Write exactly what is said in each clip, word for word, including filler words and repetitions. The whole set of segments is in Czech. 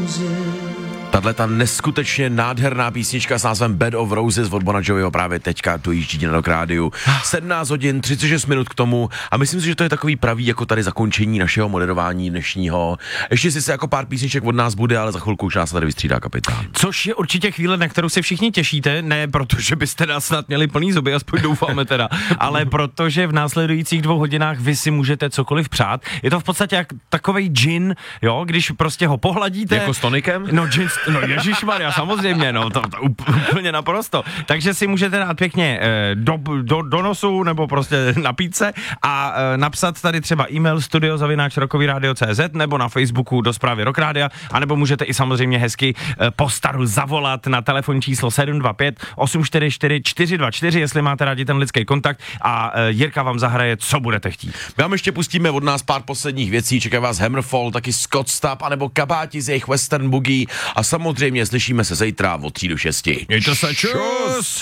Tahle ta neskutečně nádherná písnička s názvem Bed of Roses od Bona Joviho právě teďka tu jíždí na Rock Rádiu. sedmnáct hodin, třicet šest minut k tomu a myslím si, že to je takový pravý jako tady zakončení našeho moderování dnešního. Ještě si se jako pár písniček od nás bude, ale za chvilku už nás tady vystřídá kapitán. Což je určitě chvíle, na kterou se všichni těšíte, ne protože byste nás snad měli plný zuby, aspoň doufáme teda, ale protože v následujících dvou hodinách vy si můžete cokoliv přát. Je to v podstatě jak takovej gin, jo, když prostě ho pohladíte. Jako s tonikem? No gin, no ježišmarja, samozřejmě, no to, to úplně naprosto. Takže si můžete dát pěkně eh, do, do, do nosu nebo prostě napít se a eh, napsat tady třeba e-mail studio zavináč rockovyradio tečka cé zet nebo na Facebooku do zprávy Rock Rádia, anebo můžete i samozřejmě hezky eh, po staru zavolat na telefonní číslo sedm dva pět osm čtyři čtyři čtyři dva čtyři, jestli máte rádi ten lidský kontakt a eh, Jirka vám zahraje, co budete chtít. My vám ještě pustíme od nás pár posledních věcí, čeká vás Hammerfall, taky Scott Stapp, anebo Kabáti z jejich Western Boogie a samozřejmě slyšíme se zítra od tří do šesti. Mějte se, čus!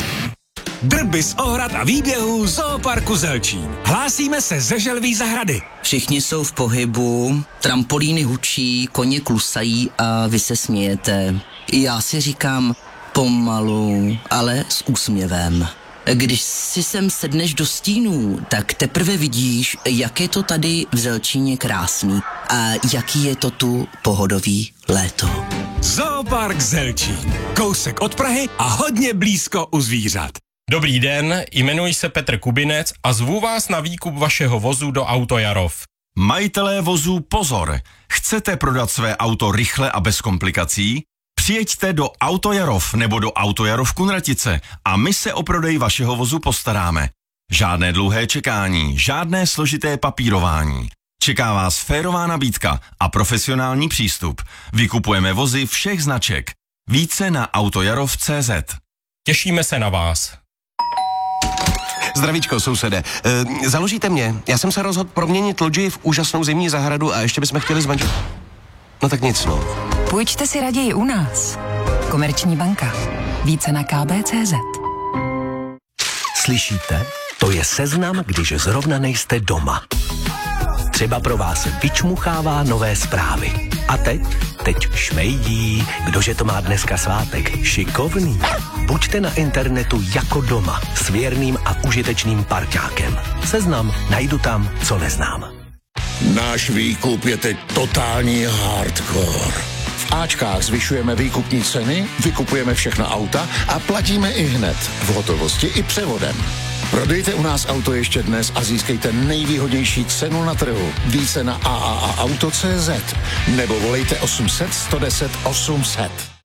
Drby z ohrad a výběhů Zooparku Zelčín. Hlásíme se ze Želví zahrady. Všichni jsou v pohybu, trampolíny hučí, koně klusají a vy se smějete. Já si říkám pomalu, ale s úsměvem. Když si sem sedneš do stínů, tak teprve vidíš, jak je to tady v Zelčíně krásný a jaký je to tu pohodový léto. Zoopark Zelčín. Kousek od Prahy a hodně blízko u zvířat. Dobrý den, jmenuji se Petr Kubinec a zvu vás na výkup vašeho vozu do Auto Jarov. Majitelé vozů pozor! Chcete prodat své auto rychle a bez komplikací? Přijeďte do Auto Jarov nebo do Auto Jarov Kunratice a my se o prodej vašeho vozu postaráme. Žádné dlouhé čekání, žádné složité papírování. Čeká vás férová nabídka a profesionální přístup. Vykupujeme vozy všech značek. Více na autojarov tečka cé zet. Těšíme se na vás. Zdravíčko, sousede. E, založíte mě? Já jsem se rozhodl proměnit lodži v úžasnou zimní zahradu a ještě bychom chtěli zmanžit. No tak nic, no. Půjčte si raději u nás. Komerční banka. Více na ká bé tečka cé zet. Slyšíte? To je seznam, když zrovna nejste doma. Třeba pro vás vyčmuchává nové zprávy. A teď? Teď šmejdí. Kdože to má dneska svátek? Šikovný. Buďte na internetu jako doma. S věrným a užitečným parťákem. Seznam najdu tam, co neznám. Náš výkup je teď totální hardcore. V Ačkách zvyšujeme výkupní ceny, vykupujeme všechna auta a platíme i hned. V hotovosti i převodem. Prodejte u nás auto ještě dnes a získejte nejvýhodnější cenu na trhu. Více na a a a auto tečka cé zet nebo volejte osm set sto deset osm set.